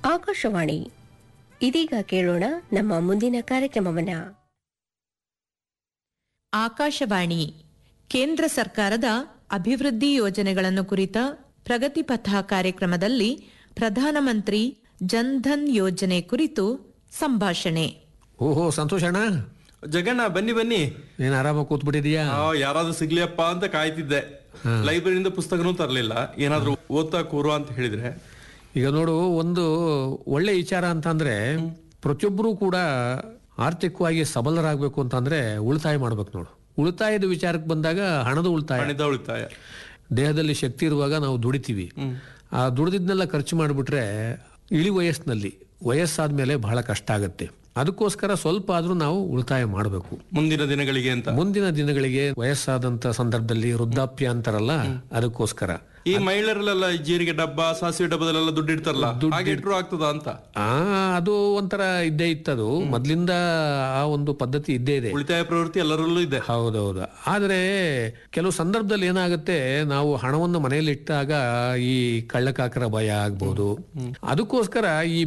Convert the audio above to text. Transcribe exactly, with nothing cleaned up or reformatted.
ಆಕಾಶವಾಣಿ. ಇದೀಗ ಕೇಳೋಣ ನಮ್ಮ ಮುಂದಿನ ಕಾರ್ಯಕ್ರಮವನ್ನ. ಆಕಾಶವಾಣಿ ಕೇಂದ್ರ ಸರ್ಕಾರದ ಅಭಿವೃದ್ಧಿ ಯೋಜನೆಗಳನ್ನು ಕುರಿತ ಪ್ರಗತಿಪಥ ಕಾರ್ಯಕ್ರಮದಲ್ಲಿ ಪ್ರಧಾನಮಂತ್ರಿ ಜನ್ಧನ್ ಯೋಜನೆ ಕುರಿತು ಸಂಭಾಷಣೆ. ಓಹೋ, ಸಂತೋಷಣ್ಣ. ಜಗಣ್ಣ, ಬನ್ನಿ ಬನ್ನಿ. ಏನ್ ಆರಾಮಾಗಿ ಕೂತ್ಬಿಟ್ಟಿದೀಯಾ? ಯಾರಾದ್ರೂ ಸಿಗ್ಲಿಯಪ್ಪ ಅಂತ ಕಾಯ್ತಿದ್ದೆ. ಲೈಬ್ರರಿಯಿಂದ ಪುಸ್ತಕನೂ ತರಲಿಲ್ಲ, ಏನಾದ್ರೂ ಓದ್ತಾ ಕೂರು ಅಂತ ಹೇಳಿದ್ರೆ. ಈಗ ನೋಡು, ಒಂದು ಒಳ್ಳೆ ವಿಚಾರ ಅಂತಂದ್ರೆ ಪ್ರತಿಯೊಬ್ಬರು ಕೂಡ ಆರ್ಥಿಕವಾಗಿ ಸಬಲರಾಗಬೇಕು ಅಂತಂದ್ರೆ ಉಳಿತಾಯ ಮಾಡ್ಬೇಕು. ನೋಡು, ಉಳಿತಾಯದ ವಿಚಾರಕ್ಕೆ ಬಂದಾಗ ಹಣದ ಉಳಿತಾಯ ಹಣದ ಉಳಿತಾಯ. ದೇಹದಲ್ಲಿ ಶಕ್ತಿ ಇರುವಾಗ ನಾವು ದುಡಿತೀವಿ. ಆ ದುಡಿದಿದ್ನೆಲ್ಲ ಖರ್ಚು ಮಾಡಿಬಿಟ್ರೆ ಇಳಿ ವಯಸ್ಸಿನಲ್ಲಿ ವಯಸ್ಸಾದ್ಮೇಲೆ ಬಹಳ ಕಷ್ಟ ಆಗುತ್ತೆ. ಅದಕ್ಕೋಸ್ಕರ ಸ್ವಲ್ಪ ಆದ್ರೂ ನಾವು ಉಳಿತಾಯ ಮಾಡಬೇಕು ಮುಂದಿನ ದಿನಗಳಿಗೆ ಅಂತ. ಮುಂದಿನ ದಿನಗಳಿಗೆ ವಯಸ್ಸಾದಂತ ಸಂದರ್ಭದಲ್ಲಿ ವೃದ್ಧಾಪ್ಯ ಅಂತಾರಲ್ಲ, ಅದಕ್ಕೋಸ್ಕರ. ಈ ಮಹಿಳೆಯರಲ್ಲೆಲ್ಲ ಜೀರಿಗೆ ಡಬ್ಬ, ಸಾಸಿವೆ ಡಬ್ಬದಲ್ಲೆಲ್ಲ ದುಡ್ಡು ಇಡ್ತಾರಲ್ಲ, ಹಾಗೆ ಇಟ್ರು ಆಗ್ತದ ಅಂತ. ಆ ಅದು ಒಂಥರ ಇದ್ದೇ ಇತ್ತದು ಮೊದ್ಲಿಂದ. ಆ ಒಂದು ಪದ್ಧತಿ ಇದ್ದೇ ಇದೆ, ಉಳಿತಾಯ ಪ್ರವೃತ್ತಿ ಎಲ್ಲರಲ್ಲೂ ಇದೆ. ಹೌದೌದು. ಆದ್ರೆ ಕೆಲವು ಸಂದರ್ಭದಲ್ಲಿ ಏನಾಗುತ್ತೆ, ನಾವು ಹಣವನ್ನು ಮನೆಯಲ್ಲಿ ಇಟ್ಟಾಗ ಈ ಕಳ್ಳಕಾಕರ ಭಯ ಆಗ್ಬೋದು. ಅದಕ್ಕೋಸ್ಕರ ಈ